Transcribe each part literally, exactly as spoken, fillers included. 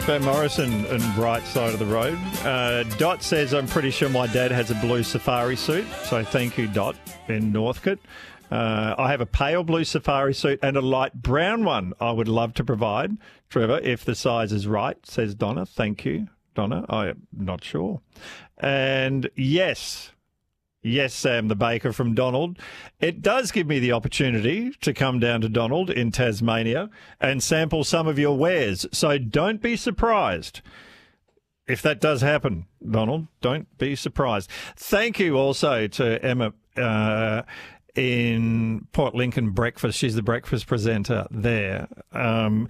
Van Morrison and Right Side of the Road. Uh, Dot says, I'm pretty sure my dad has a blue safari suit. So thank you, Dot, in Northcote. Uh, I have a pale blue safari suit and a light brown one I would love to provide, Trevor, if the size is right, says Donna. Thank you, Donna. I'm not sure. And yes... Yes, Sam the Baker from Donald. It does give me the opportunity to come down to Donald in Tasmania and sample some of your wares. So don't be surprised if that does happen, Donald. Don't be surprised. Thank you also to Emma uh, in Port Lincoln Breakfast. She's the breakfast presenter there. Um,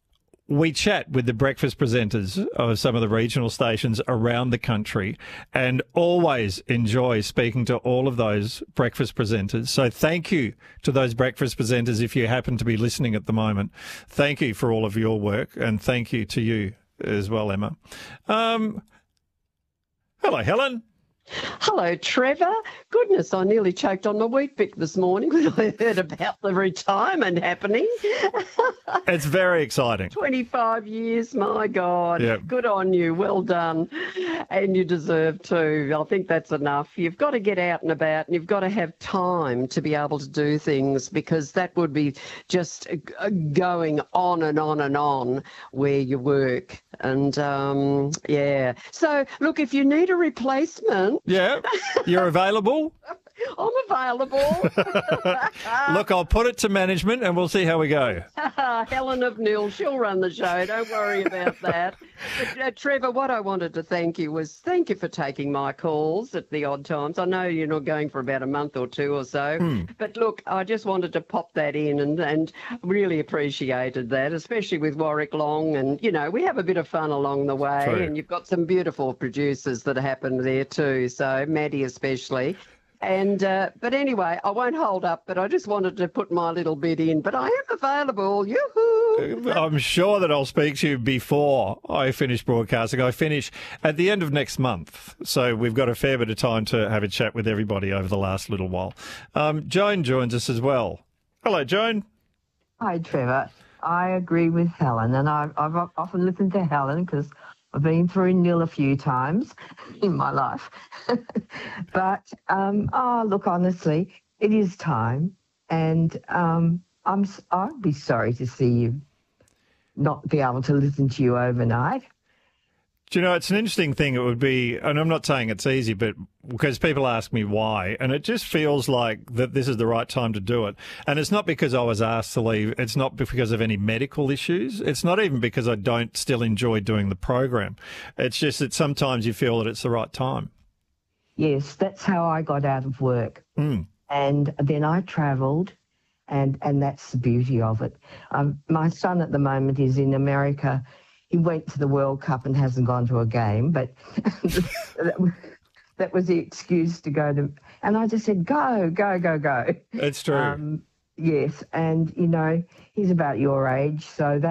We chat with the breakfast presenters of some of the regional stations around the country and always enjoy speaking to all of those breakfast presenters. So thank you to those breakfast presenters if you happen to be listening at the moment. Thank you for all of your work, and thank you to you as well, Emma. Um, hello, Helen. Hello, Trevor. Goodness, I nearly choked on my Weet-Bix this morning when I heard about the retirement happening. It's very exciting. twenty-five years, my God. Yep. Good on you. Well done. And you deserve to. I think that's enough. You've got to get out and about, and you've got to have time to be able to do things, because that would be just going on and on and on where you work. And, um, yeah. So, look, if you need a replacement... Yeah, you're available? I'm available. Look, I'll put it to management and we'll see how we go. Helen of Nil, she'll run the show. Don't worry about that. But, uh, Trevor, what I wanted to thank you was thank you for taking my calls at the odd times. I know you're not going for about a month or two or so. Hmm. But look, I just wanted to pop that in and, and really appreciated that, especially with Warwick Long. And, you know, we have a bit of fun along the way. True. And you've got some beautiful producers that happen there too. So Maddie especially. And uh, but anyway, I won't hold up, but I just wanted to put my little bit in. But I am available. Yoo-hoo! I'm sure that I'll speak to you before I finish broadcasting. I finish at the end of next month, so we've got a fair bit of time to have a chat with everybody over the last little while. Um, Joan joins us as well. Hello, Joan. Hi, Trevor. I agree with Helen, and I've, I've often listened to Helen because I've been through Nil a few times in my life. But, um, oh, look, honestly, it is time. And um, I'm, I'd be sorry to see you not be able to listen to you overnight. Do you know, it's an interesting thing. It would be, and I'm not saying it's easy, but because people ask me why, and it just feels like that this is the right time to do it. And it's not because I was asked to leave. It's not because of any medical issues. It's not even because I don't still enjoy doing the program. It's just that sometimes you feel that it's the right time. Yes, that's how I got out of work. Mm. And then I travelled, and, and that's the beauty of it. Um, my son at the moment is in America. He went to the World Cup and hasn't gone to a game, but that, that was the excuse to go to. And I just said, go, go, go, go. It's true. Um, yes, and, you know, he's about your age, so that.